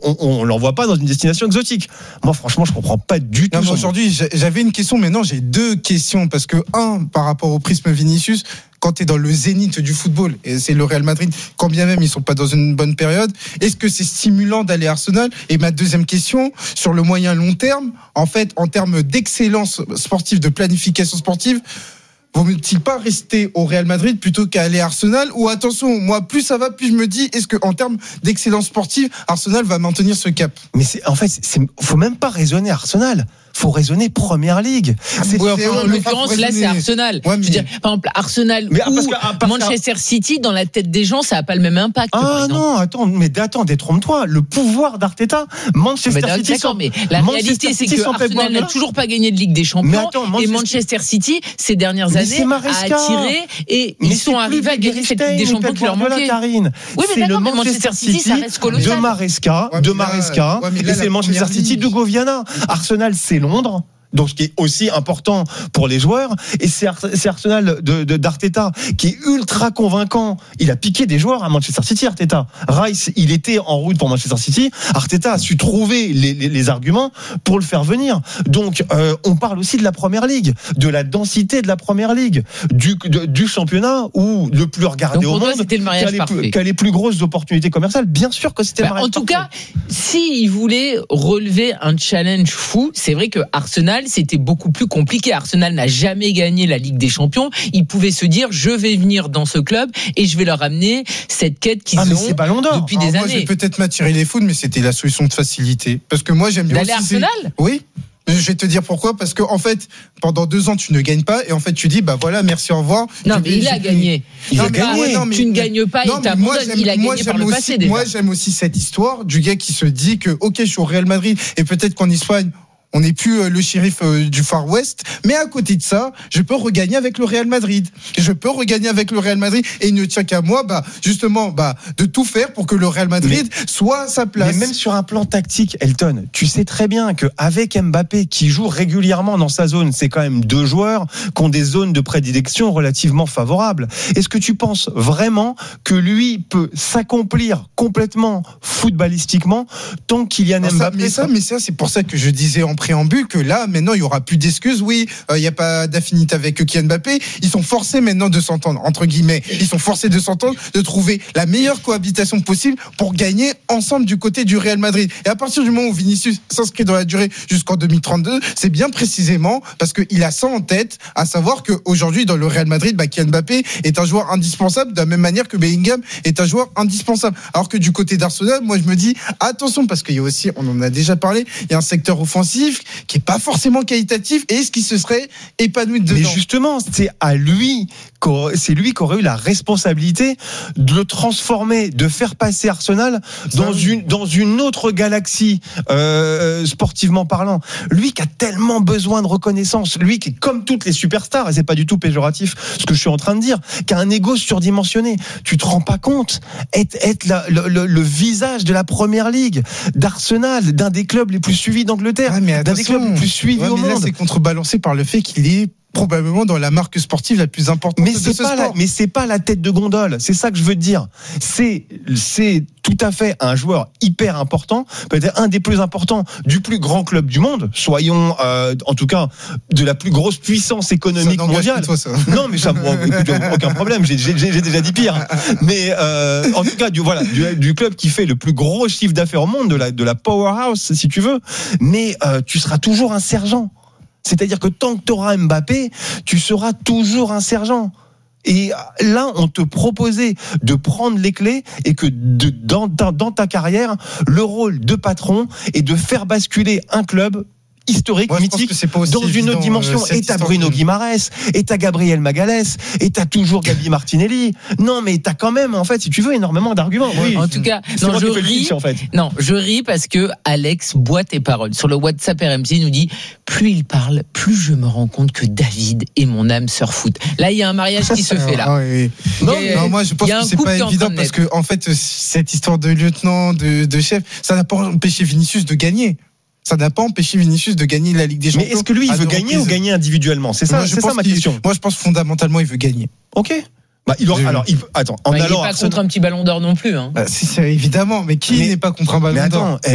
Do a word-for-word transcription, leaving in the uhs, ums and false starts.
on, on l'envoie pas dans une destination exotique. Moi, franchement, je comprends pas du tout. Non, aujourd'hui, j'avais une question, mais non, j'ai deux questions parce que un, par rapport au prisme Vinicius. Quand tu es dans le zénith du football, et c'est le Real Madrid, quand bien même ils sont pas dans une bonne période, est-ce que c'est stimulant d'aller à Arsenal ? Et ma deuxième question, sur le moyen long terme, en fait, en termes d'excellence sportive, de planification sportive, vaut-il pas rester au Real Madrid plutôt qu'à aller à Arsenal ? Ou attention, moi, plus ça va, plus je me dis, est-ce qu'en termes d'excellence sportive, Arsenal va maintenir ce cap ? Mais c'est, en fait, c'est, faut même pas raisonner Arsenal. Faut raisonner Première Ligue. C'est, ouais, enfin, en l'occurrence, là, c'est Arsenal. Ouais, mais... Je veux dire, par exemple, Arsenal mais, ou parce que, parce Manchester que... City, dans la tête des gens, ça n'a pas le même impact. Ah non, attends, mais attends, détrompe-toi. Le pouvoir d'Arteta, Manchester mais City. D'accord, mais la Manchester réalité, c'est que Arsenal n'a toujours pas gagné de Ligue des Champions. Attends, Manchester... Et Manchester City, ces dernières mais années, a attiré et mais ils sont arrivés à gagner cette Ligue des Champions qui leur manquait. Oui, mais d'accord, mais Manchester City, ça reste colossal. De Maresca, de Maresca, et c'est le Manchester City de Goviana. Arsenal, c'est Londres. Donc, ce qui est aussi important pour les joueurs, et c'est, Ar- c'est Arsenal de, de, d'Arteta qui est ultra convaincant. Il a piqué des joueurs à Manchester City, Arteta. Rice, il était en route pour Manchester City. Arteta a su trouver les, les, les arguments pour le faire venir. Donc, euh, on parle aussi de la Première Ligue, de la densité de la Première Ligue, du, de, du championnat où le plus regardé Donc, au toi, monde, c'était le mariage qui a, parfait. les, qui a les plus grosses opportunités commerciales. Bien sûr que c'était bah, le mariage En tout parfait. cas, s'il voulait relever un challenge fou, c'est vrai que Arsenal, c'était beaucoup plus compliqué. Arsenal n'a jamais gagné la Ligue des Champions. Ils pouvaient se dire, je vais venir dans ce club et je vais leur amener cette quête qu'ils ah, ont depuis Alors, des moi, années. Moi, je vais peut-être m'attirer les foudres, mais c'était la solution de facilité. Parce que moi, j'aime bien d'aller aussi... à Arsenal ? Oui. Je vais te dire pourquoi, parce que en fait, pendant deux ans, tu ne gagnes pas, et en fait, tu dis, bah voilà, merci, au revoir. Non, mais il a gagné. Il a gagné. Non, mais tu ne gagnes pas, il t'abandonne. Il a gagné par le passé déjà. Moi, j'aime aussi cette histoire du gars qui se dit que, ok, je suis au Real Madrid, et peut-être qu'en Espagne, on n'est plus le shérif du Far West, mais à côté de ça, je peux regagner avec le Real Madrid. Je peux regagner avec le Real Madrid, et il ne tient qu'à moi, bah, justement, bah, de tout faire pour que le Real Madrid mais, soit à sa place. Mais même sur un plan tactique, Elton, tu sais très bien qu'avec Mbappé, qui joue régulièrement dans sa zone, c'est quand même deux joueurs qui ont des zones de prédilection relativement favorables. Est-ce que tu penses vraiment que lui peut s'accomplir complètement footballistiquement tant qu'il y a Mbappé? Ça, mais ça, mais ça, c'est pour ça que je disais en préambule que là, maintenant, il y aura plus d'excuses. Oui, il euh, n'y a pas d'affinité avec Kylian Mbappé. Ils sont forcés maintenant de s'entendre, entre guillemets. Ils sont forcés de s'entendre, de trouver la meilleure cohabitation possible pour gagner ensemble du côté du Real Madrid. Et à partir du moment où Vinicius s'inscrit dans la durée jusqu'en deux mille trente-deux, c'est bien précisément parce qu'il a ça en tête, à savoir qu'aujourd'hui, dans le Real Madrid, bah, Kylian Mbappé est un joueur indispensable de la même manière que Bellingham est un joueur indispensable. Alors que du côté d'Arsenal, moi, je me dis, attention, parce qu'il y a aussi, on en a déjà parlé, il y a un secteur offensif qui est pas forcément qualitatif, et est-ce qu'il se serait épanoui dedans? Mais justement, c'est à lui, c'est lui qui aurait eu la responsabilité de le transformer, de faire passer Arsenal dans Ça, une dans une autre galaxie euh, sportivement parlant. Lui qui a tellement besoin de reconnaissance, lui qui est comme toutes les superstars, et c'est pas du tout péjoratif ce que je suis en train de dire, qui a un ego surdimensionné. Tu te rends pas compte? Être être la, le, le, le visage de la Première Ligue, d'Arsenal, d'un des clubs les plus suivis d'Angleterre, ah, mais d'un des clubs les plus suivis ouais, au mais monde. Là, c'est contrebalancé par le fait qu'il est probablement dans la marque sportive la plus importante mais de c'est ce pas sport. La, mais c'est pas la tête de gondole, c'est ça que je veux te dire. C'est c'est tout à fait un joueur hyper important, peut-être un des plus importants du plus grand club du monde. Soyons euh, en tout cas de la plus grosse puissance économique ça mondiale. Toi, ça. Non, mais ça, bon, écoute, aucun problème. J'ai, j'ai, j'ai déjà dit pire. Mais euh, en tout cas, du voilà, du, du club qui fait le plus gros chiffre d'affaires au monde, de la de la powerhouse, si tu veux. Mais euh, tu seras toujours un sergent. C'est-à-dire que tant que tu auras Mbappé, tu seras toujours un sergent. Et là, on te proposait de prendre les clés et que de, dans, dans ta carrière, le rôle de patron est de faire basculer un club historique, Moi, mythique, dans une autre dimension. Euh, et t'as Bruno Guimaraes, et t'as Gabriel Magalhães, et t'as toujours Gabi Martinelli. Non, mais t'as quand même, en fait, si tu veux, énormément d'arguments. Oui. En tout cas, non, je ris. Pitch, en fait. Non, je ris parce que Alex boit tes paroles. Sur le WhatsApp R M C, il nous dit, plus il parle, plus je me rends compte que David est mon âme sœur foot. Là, il y a un mariage qui se fait là. Ah, oui, oui. Non, a, non, moi, je pense que c'est pas évident parce que, en fait, cette histoire de lieutenant, de, de chef, ça n'a pas empêché Vinicius de gagner. Ça n'a pas empêché Vinicius de gagner la Ligue des Champions. Mais est-ce que lui, il veut gagner ou gagner individuellement? C'est ça, moi, c'est ça ma question. Moi, je pense fondamentalement, il veut gagner. Ok. Bah, il aura, alors, il, attends, en bah, allant il n'est pas Arsenal... contre un petit ballon d'or non plus. Hein. Bah, si, c'est évidemment, mais qui mais, n'est pas contre un ballon d'or?